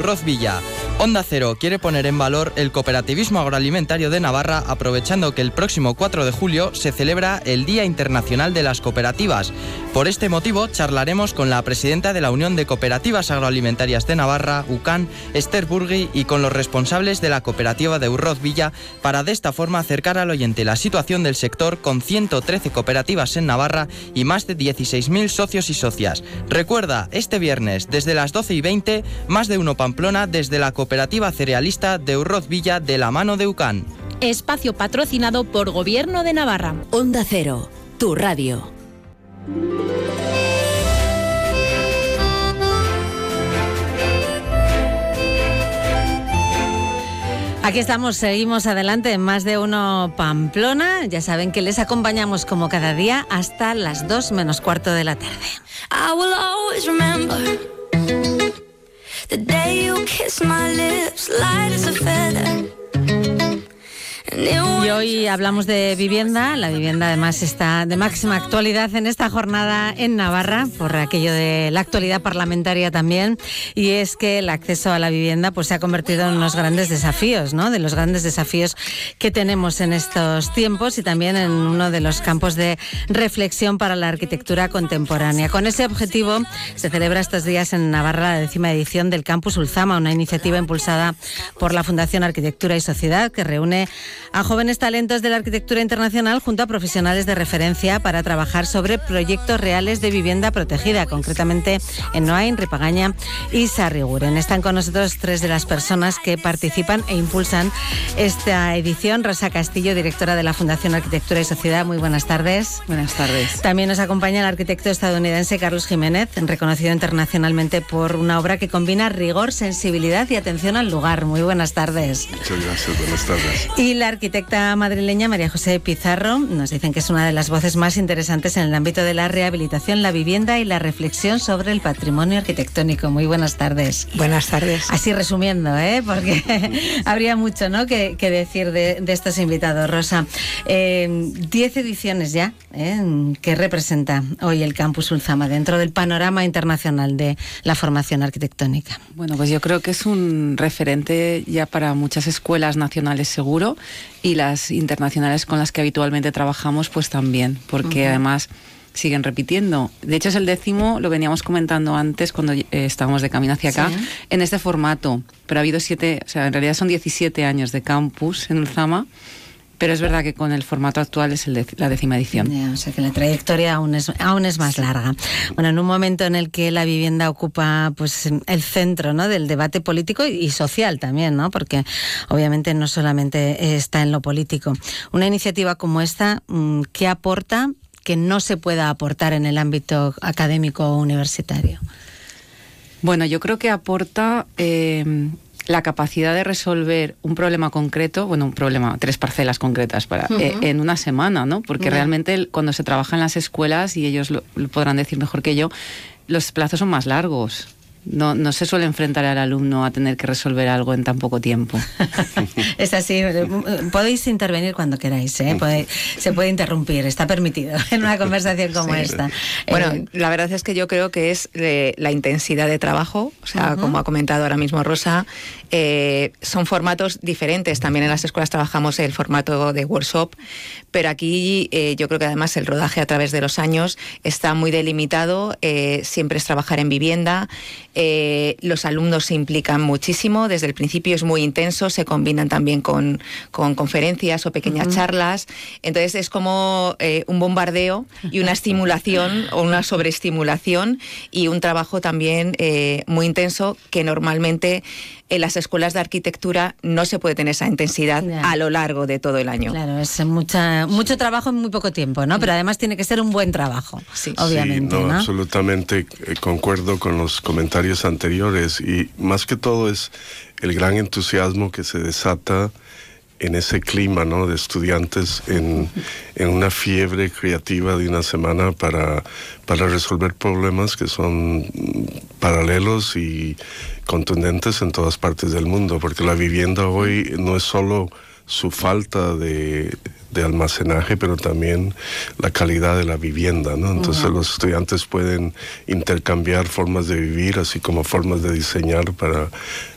Urroz Villa. Onda Cero quiere poner en valor el cooperativismo agroalimentario de Navarra, aprovechando que el próximo 4 de julio se celebra el Día Internacional de las Cooperativas. Por este motivo, charlaremos con la presidenta de la Unión de Cooperativas Agroalimentarias de Navarra, UCAN, Esther Burgui, y con los responsables de la cooperativa de Urroz Villa, para de esta forma acercar al oyente la situación del sector, con 113 cooperativas en Navarra y más de 16.000 socios y socias. Recuerda, este viernes, desde las 12:20, Más de Uno Pamplona, desde la cooperativa cerealista de Urroz Villa, de la mano de UCAN. Espacio patrocinado por Gobierno de Navarra. Onda Cero, tu radio. Aquí estamos, seguimos adelante en Más de Uno Pamplona. Ya saben que les acompañamos como cada día hasta las 2 menos cuarto de la tarde. I will always remember the day you kissed my lips, light as a feather. Y hoy hablamos de vivienda. La vivienda además está de máxima actualidad en esta jornada en Navarra, por aquello de la actualidad parlamentaria también, y es que el acceso a la vivienda pues se ha convertido en unos grandes desafíos, ¿no? De los grandes desafíos que tenemos en estos tiempos, y también en uno de los campos de reflexión para la arquitectura contemporánea. Con ese objetivo se celebra estos días en Navarra la 10ª edición del Campus Ulzama, una iniciativa impulsada por la Fundación Arquitectura y Sociedad, que reúne a jóvenes talentos de la arquitectura internacional junto a profesionales de referencia para trabajar sobre proyectos reales de vivienda protegida, concretamente en Noain, Ripagaña y Sarriguren. Están con nosotros 3 de las personas que participan e impulsan esta edición. Rosa Castillo, directora de la Fundación Arquitectura y Sociedad. Muy buenas tardes. Buenas tardes. También nos acompaña el arquitecto estadounidense Carlos Jiménez, reconocido internacionalmente por una obra que combina rigor, sensibilidad y atención al lugar. Muy buenas tardes. Muchas gracias, buenas tardes. Y la arquitecta madrileña María José Pizarro nos dicen que es una de las voces más interesantes en el ámbito de la rehabilitación, la vivienda y la reflexión sobre el patrimonio arquitectónico. Muy buenas tardes. Buenas tardes. Así resumiendo, porque habría mucho, ¿no?, que decir de estos invitados. Rosa, 10 ediciones ya, que representa hoy el Campus Ulzama dentro del panorama internacional de la formación arquitectónica. Bueno, pues yo creo que es un referente ya para muchas escuelas nacionales seguro, y las internacionales con las que habitualmente trabajamos pues también, porque además siguen repitiendo. De hecho es el 10º, lo veníamos comentando antes cuando estábamos de camino hacia acá, en este formato, pero ha habido 7, o sea, en realidad son 17 años de campus en Ulzama, pero es verdad que con el formato actual es la 10ª edición. O sea que la trayectoria aún es más larga. Bueno, en un momento en el que la vivienda ocupa pues el centro, ¿no?, del debate político y social también, ¿no?, porque obviamente no solamente está en lo político. Una iniciativa como esta, ¿qué aporta que no se pueda aportar en el ámbito académico o universitario? Bueno, yo creo que aporta la capacidad de resolver un problema concreto, bueno, un problema, 3 parcelas concretas en una semana, ¿no? Porque realmente cuando se trabaja en las escuelas, y ellos lo podrán decir mejor que yo, los plazos son más largos. No se suele enfrentar al alumno a tener que resolver algo en tan poco tiempo. Es así. Podéis intervenir cuando queráis, se puede interrumpir, está permitido en una conversación como esta. Bueno, la verdad es que yo creo que es la intensidad de trabajo, o sea, como ha comentado ahora mismo Rosa, son formatos diferentes. También en las escuelas trabajamos el formato de workshop, pero aquí yo creo que además el rodaje a través de los años está muy delimitado, siempre es trabajar en vivienda. Los alumnos se implican muchísimo, desde el principio es muy intenso, se combinan también con conferencias o pequeñas charlas, entonces es como un bombardeo y una estimulación o una sobreestimulación, y un trabajo también muy intenso que normalmente en las escuelas de arquitectura no se puede tener esa intensidad a lo largo de todo el año. Claro, es mucho trabajo en muy poco tiempo, ¿no? Pero además tiene que ser un buen trabajo, obviamente. Sí, ¿no? Absolutamente concuerdo con los comentarios anteriores, y más que todo es el gran entusiasmo que se desata en ese clima, ¿no?, de estudiantes en una fiebre creativa de una semana para resolver problemas que son paralelos y contundentes en todas partes del mundo, porque la vivienda hoy no es solo su falta de almacenaje, pero también la calidad de la vivienda, ¿no? Entonces los estudiantes pueden intercambiar formas de vivir, así como formas de diseñar para